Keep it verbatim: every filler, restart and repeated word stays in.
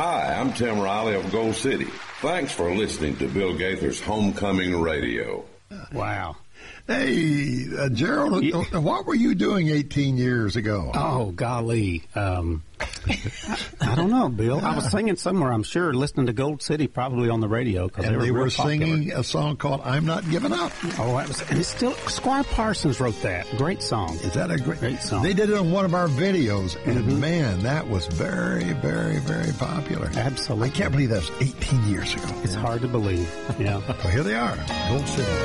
Hi, I'm Tim Riley of Gold City. Thanks for listening to Bill Gaither's Homecoming Radio. Wow. Hey, uh, Gerald, you, what were you doing eighteen years ago? Oh, golly. Um, I don't know, Bill. I was singing somewhere, I'm sure, listening to Gold City, probably on the radio. Cause and they were, they were popular. singing a song called I'm Not Giving Up. Oh, that was, and it's still, Squire Parsons wrote that. Great song. Is that a great, great song? They did it on one of our videos, and mm-hmm. man, that was very, very, very popular. Absolutely. I can't believe that was eighteen years ago. It's hard to believe. Yeah. Well, here they are, Gold City.